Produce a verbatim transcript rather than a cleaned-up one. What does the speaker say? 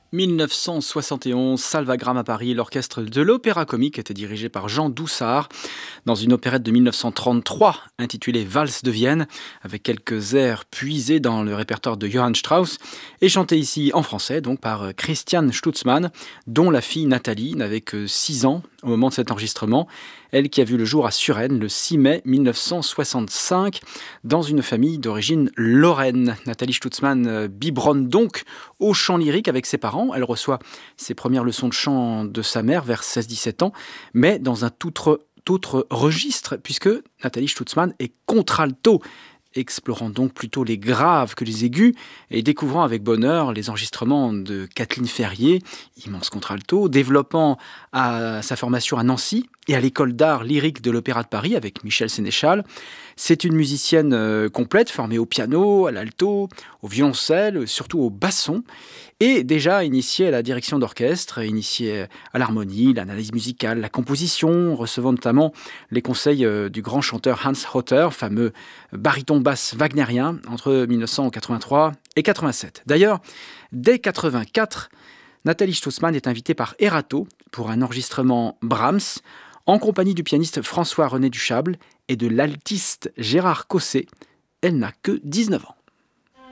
mille neuf cent soixante et onze, Salvagram à Paris, l'orchestre de l'Opéra Comique était dirigé par Jean Doussard dans une opérette de mille neuf cent trente-trois intitulée Valse de Vienne, avec quelques airs puisés dans le répertoire de Johann Strauss et chanté ici en français donc par Christiane Stutzmann, dont la fille Nathalie n'avait que six ans au moment de cet enregistrement, elle qui a vu le jour à Suresnes le six mai mille neuf cent soixante-cinq dans une famille d'origine lorraine. Nathalie Stutzmann biberonne donc au chant lyrique avec ses parents. Elle reçoit ses premières leçons de chant de sa mère vers seize à dix-sept ans, mais dans un tout autre, tout autre registre, puisque Nathalie Stutzmann est contralto, explorant donc plutôt les graves que les aigus et découvrant avec bonheur les enregistrements de Kathleen Ferrier, immense contralto, développant à sa formation à Nancy et à l'école d'art lyrique de l'Opéra de Paris avec Michel Sénéchal. C'est une musicienne euh, complète, formée au piano, à l'alto, au violoncelle, surtout au basson, et déjà initiée à la direction d'orchestre, initiée à l'harmonie, l'analyse musicale, la composition, recevant notamment les conseils euh, du grand chanteur Hans Hotter, fameux baryton basse wagnérien, entre mille neuf cent quatre-vingt-trois et quatre-vingt-sept. D'ailleurs, dès quatre-vingt-quatre, Nathalie Stutzmann est invitée par Erato pour un enregistrement Brahms, en compagnie du pianiste François-René Duchâble et de l'altiste Gérard Cosset. Elle n'a que dix-neuf ans.